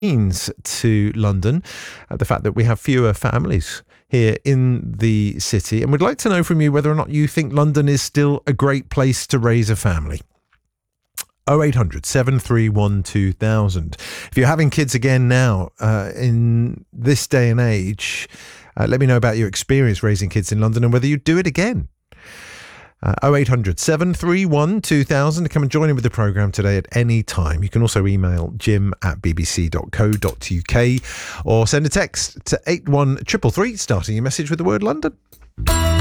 means to London, the fact that we have fewer families here in the city, and we'd like to know from you whether or not you think London is still a great place to raise a family. 0800 731 2000. If you're having kids again now, in this day and age, let me know about your experience raising kids in London and whether you'd do it again. 0800 731 2000 to come and join in with the programme today at any time. You can also email jim@bbc.co.uk or send a text to 81333 starting your message with the word London.